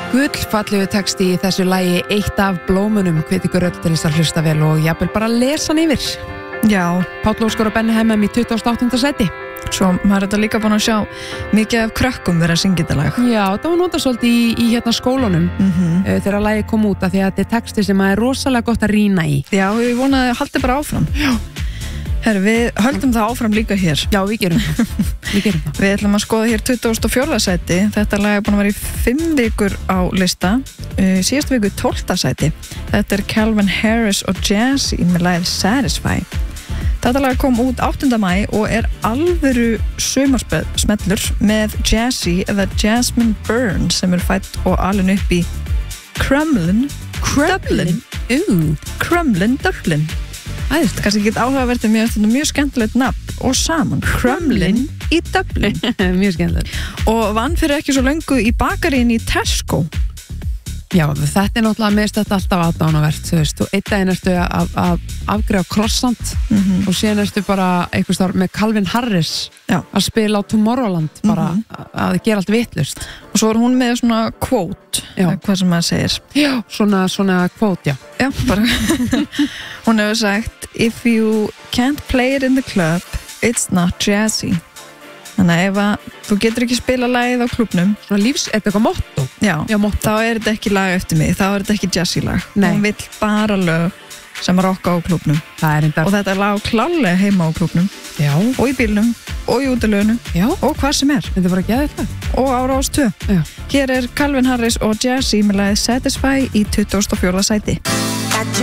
Gullfallegu texti í þessu lagi Eitt af blómunum, hvet ykkur öll til þess að hlusta vel og jafnvel bara lesa hann yfir. Já. Páll Óskar og Benni Hemmem í 28. sæti. Svo maður er þetta líka búin að sjá mikið af krökkum vera að syngja þetta lag. Já, það var notað svolítið í hérna skólunum þegar lagið kom út af því að þetta er texti sem er rosalega gott að rýna í. Já, ég vonaði að haldi bara áfram. Já. Herru, við höldum það áfram líka hér. Já, við gerum það. Við ætlum að skoða hér 24. sæti. Þetta lag er búin að vera í 5 vikur á lista. Síðast viku 12. sæti. Þetta er Calvin Harris og Jazzy með lagið Satisfy. Þetta lag kom út 8. maí og er alvöru sumarsmellur með Jazzy eða Jasmine Byrne sem er fædd og alin upp í Crumlin, Dublin. Crumlin, Dublin. Það kannski ekki áhugavert en mjög skemmtilegt nafn og saman Crumlin í Dublin. Mjög skemmtilegt. Og vann fyrir ekki svo löngu í bakarín í Tesco. Já, þetta er náttúrulega mest þetta alltaf aðdánavert, þú veist, og einn daginn ertu að afgreiða croissant og síðan ertu bara einhvers þar með Calvin Harris að spila á Tomorrowland bara að gera allt vitlust. Og svo er hún með svona quote, hvað sem maður segir. Já, svona quote, já. Já, bara. Hún hefur sagt, if you can't play it in the club, it's not jazzy. Þannig að ef að þú getur ekki spila lagið á klúbnum svona eitthvað motto. Já, motto. Þá er þetta ekki lag eftir mig, þá er þetta ekki jazzy lag. Hún vill bara lög sem rocka á klúbnum. Og þetta lag klálega heima á klúbnum. Já. Og í bílnum, og í útilögunum. Já. Og hvað sem er. Þetta er bara geðið það. Og á Rás 2. Hér er Calvin Harris og Jazzy með lagið Satisfy í 24. sæti.